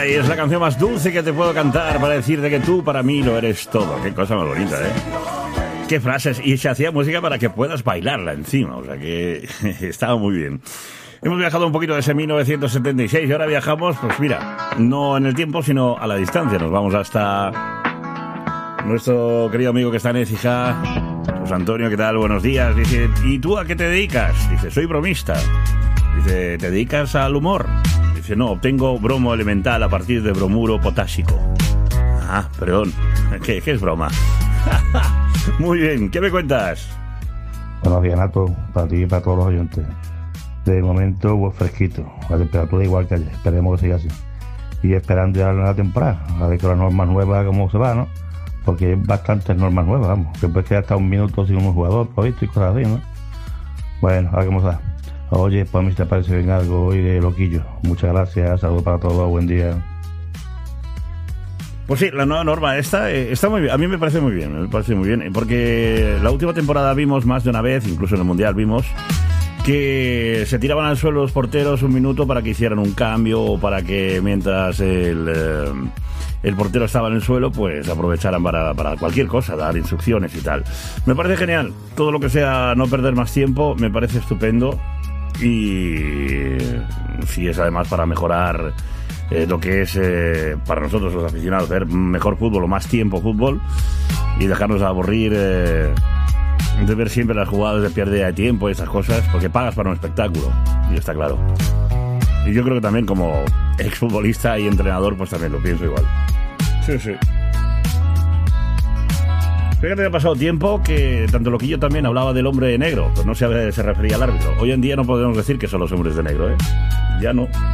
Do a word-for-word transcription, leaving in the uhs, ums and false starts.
y es la canción más dulce que te puedo cantar para decirte que tú para mí lo eres todo. Qué cosa más bonita, ¿eh? Qué frases. Y se hacía música para que puedas bailarla encima, o sea que estaba muy bien. Hemos viajado un poquito desde mil novecientos setenta y seis y ahora viajamos, pues mira, no en el tiempo, sino a la distancia. Nos vamos hasta nuestro querido amigo que está en Écija, José Antonio. ¿Qué tal? Buenos días. Dice, ¿y tú a qué te dedicas? Dice, soy bromista. Dice, ¿te dedicas al humor? Dice, no, obtengo bromo elemental a partir de bromuro potásico. Ah, perdón. ¿Qué, qué es broma? Muy bien, ¿qué me cuentas? Buenos días, Nato, para ti y para todos los oyentes. De momento, pues fresquito, la temperatura igual que ayer, esperemos que siga así. Y esperando ya la temporada, a ver con las normas nuevas cómo se va, ¿no? Porque hay bastantes normas nuevas, vamos. Siempre queda hasta un minuto sin un jugador, por visto, y cosas así, ¿no? Bueno, a ver cómo está. Oye, pues a mí te parece bien algo hoy de loquillo. Muchas gracias, saludos para todos, buen día. Pues sí, la nueva norma esta eh, está muy bien. A mí me parece muy bien, me parece muy bien, porque la última temporada vimos más de una vez, incluso en el Mundial vimos, que se tiraban al suelo los porteros un minuto para que hicieran un cambio o para que mientras el, eh, el portero estaba en el suelo, pues aprovecharan para, para cualquier cosa, dar instrucciones y tal. Me parece genial. Todo lo que sea no perder más tiempo me parece estupendo. Y si es además para mejorar eh, lo que es eh, para nosotros los aficionados, ver mejor fútbol o más tiempo fútbol y dejarnos aburrir eh, de ver siempre las jugadas de pérdida de tiempo y esas cosas, porque pagas para un espectáculo, y está claro. Y yo creo que también como exfutbolista y entrenador pues también lo pienso igual. Sí, sí. Fíjate que ha pasado tiempo que tanto Loquillo también hablaba del hombre de negro, pues no se, se refería al árbitro. Hoy en día no podemos decir que son los hombres de negro, ¿eh? Ya no.